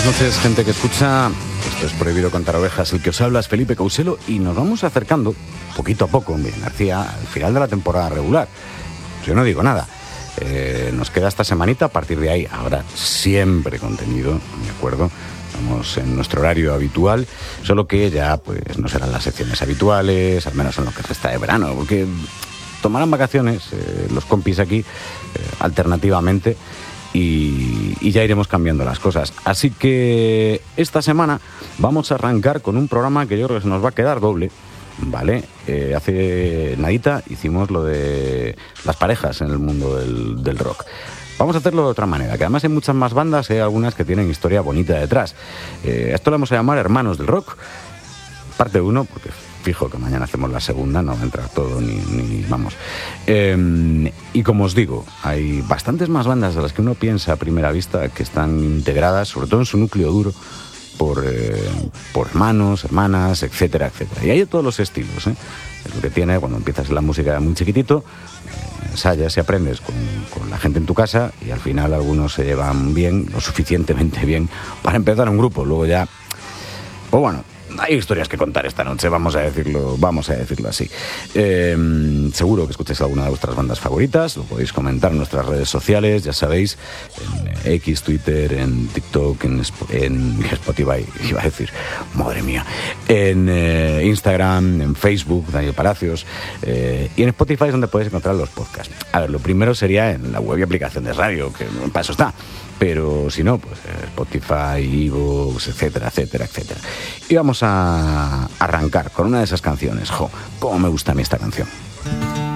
Buenas noches, gente que escucha. Esto es Prohibido Contar Ovejas. El que os habla es Felipe Couselo y nos vamos acercando, poquito a poco, en García, al final de la temporada regular. Yo no digo nada. Nos queda esta semanita, a partir de ahí habrá siempre contenido, ¿de acuerdo? Estamos en nuestro horario habitual, solo que ya pues no serán las secciones habituales, al menos en lo que resta de verano, porque tomarán vacaciones los compis aquí alternativamente y ya iremos cambiando las cosas. Así que esta semana vamos a arrancar con un programa que yo creo que se nos va a quedar doble, ¿vale? Hace nadita hicimos lo de las parejas en el mundo del rock. Vamos a hacerlo de otra manera, que además hay muchas más bandas, hay algunas que tienen historia bonita detrás. Esto lo vamos a llamar Hermanos del Rock, parte 1, porque fijo que mañana hacemos la segunda, no va a entrar todo ni vamos. Y como os digo, hay bastantes más bandas de las que uno piensa a primera vista que están integradas, sobre todo en su núcleo duro, por hermanos, hermanas, etcétera, etcétera. Y hay de todos los estilos, ¿eh? Es lo que tiene cuando empiezas la música muy chiquitito, ensayas y aprendes con la gente en tu casa y al final algunos se llevan bien, lo suficientemente bien para empezar un grupo. Luego ya, pues bueno, hay historias que contar esta noche, vamos a decirlo así. Seguro que escucháis alguna de vuestras bandas favoritas, lo podéis comentar en nuestras redes sociales, ya sabéis, en X, Twitter, en TikTok, en Spotify, iba a decir, madre mía, en Instagram, en Facebook, Daniel Palacios, y en Spotify es donde podéis encontrar los podcasts. A ver, lo primero sería en la web y aplicación de radio, que para eso está. Pero si no, pues Spotify, iVoox, etcétera, etcétera, etcétera. Y vamos a arrancar con una de esas canciones. ¡Jo! ¡Cómo me gusta a mí esta canción!